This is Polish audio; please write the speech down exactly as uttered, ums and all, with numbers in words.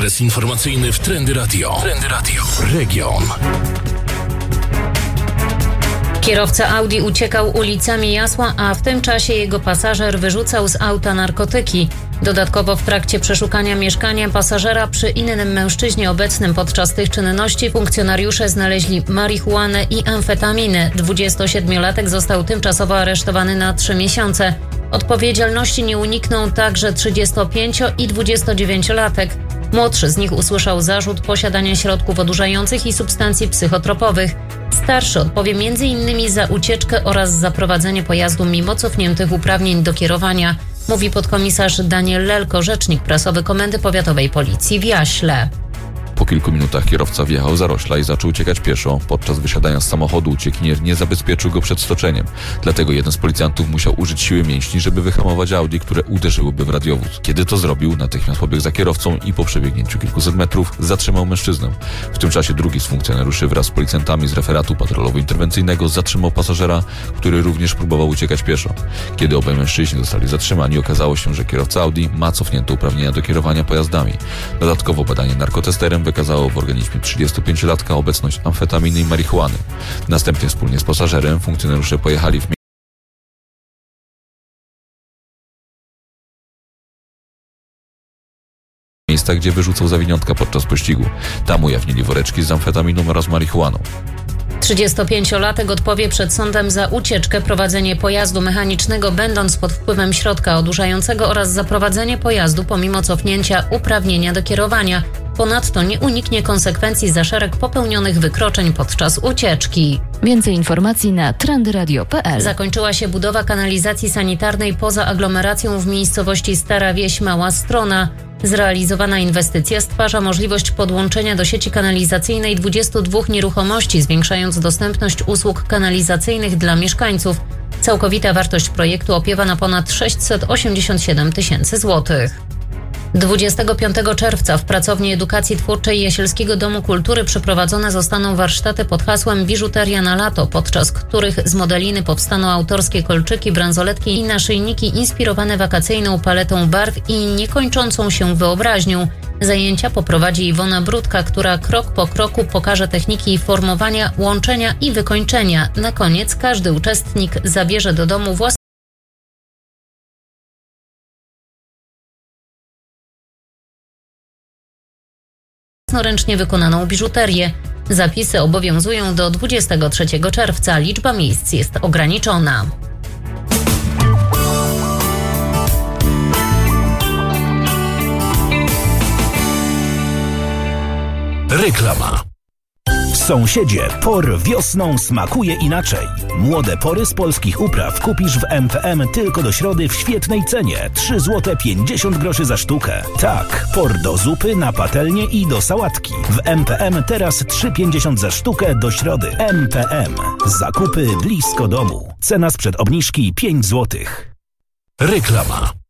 adres informacyjny w Trendy Radio. Trendy Radio. Region. Kierowca Audi uciekał ulicami Jasła, a w tym czasie jego pasażer wyrzucał z auta narkotyki. Dodatkowo w trakcie przeszukania mieszkania pasażera przy innym mężczyźnie obecnym podczas tych czynności funkcjonariusze znaleźli marihuanę i amfetaminę. dwudziestosiedmiolatek został tymczasowo aresztowany na trzy miesiące. Odpowiedzialności nie uniknął także trzydziestopięcio- i dwudziestodziewięciolatek. Młodszy z nich usłyszał zarzut posiadania środków odurzających i substancji psychotropowych. Starszy odpowie między innymi za ucieczkę oraz za prowadzenie pojazdu mimo cofniętych uprawnień do kierowania, mówi podkomisarz Daniel Lelko, rzecznik prasowy Komendy Powiatowej Policji w Jaśle. Po kilku minutach kierowca wjechał za rośla i zaczął uciekać pieszo. Podczas wysiadania z samochodu uciekinier nie zabezpieczył go przed stoczeniem. Dlatego jeden z policjantów musiał użyć siły mięśni, żeby wyhamować Audi, które uderzyłyby w radiowóz. Kiedy to zrobił, natychmiast pobiegł za kierowcą i po przebiegnięciu kilkuset metrów zatrzymał mężczyznę. W tym czasie drugi z funkcjonariuszy wraz z policjantami z referatu patrolowo-interwencyjnego zatrzymał pasażera, który również próbował uciekać pieszo. Kiedy obaj mężczyźni zostali zatrzymani, okazało się, że kierowca Audi ma cofnięte uprawnienia do kierowania pojazdami. Dodatkowo badanie narkotesterem wykazało w organizmie trzydziestopięciolatka obecność amfetaminy i marihuany. Następnie wspólnie z pasażerem funkcjonariusze pojechali w miejsca, gdzie wyrzucał zawiniątka podczas pościgu. Tam ujawnili woreczki z amfetaminą oraz marihuaną. trzydziestopięciolatek odpowie przed sądem za ucieczkę, prowadzenie pojazdu mechanicznego będąc pod wpływem środka odurzającego oraz za prowadzenie pojazdu pomimo cofnięcia uprawnienia do kierowania. Ponadto nie uniknie konsekwencji za szereg popełnionych wykroczeń podczas ucieczki. Więcej informacji na trendyradio kropka p l. Zakończyła się budowa kanalizacji sanitarnej poza aglomeracją w miejscowości Stara Wieś Mała Strona. Zrealizowana inwestycja stwarza możliwość podłączenia do sieci kanalizacyjnej dwudziestu dwóch nieruchomości, zwiększając dostępność usług kanalizacyjnych dla mieszkańców. Całkowita wartość projektu opiewa na ponad sześćset osiemdziesiąt siedem tysięcy złotych. dwudziestego piątego czerwca w Pracowni Edukacji Twórczej Jasielskiego Domu Kultury przeprowadzone zostaną warsztaty pod hasłem Biżuteria na lato, podczas których z modeliny powstaną autorskie kolczyki, bransoletki i naszyjniki inspirowane wakacyjną paletą barw i niekończącą się wyobraźnią. Zajęcia poprowadzi Iwona Brudka, która krok po kroku pokaże techniki formowania, łączenia i wykończenia. Na koniec każdy uczestnik zabierze do domu własny ręcznie wykonaną biżuterię. Zapisy obowiązują do dwudziestego trzeciego czerwca. Liczba miejsc jest ograniczona. Reklama. Sąsiedzie, por wiosną smakuje inaczej. Młode pory z polskich upraw kupisz w M P M tylko do środy w świetnej cenie. trzy złote pięćdziesiąt groszy za sztukę. Tak, por do zupy, na patelnię i do sałatki. W M P M teraz trzy pięćdziesiąt za sztukę do środy. M P M. Zakupy blisko domu. Cena sprzed obniżki pięć złotych. Reklama.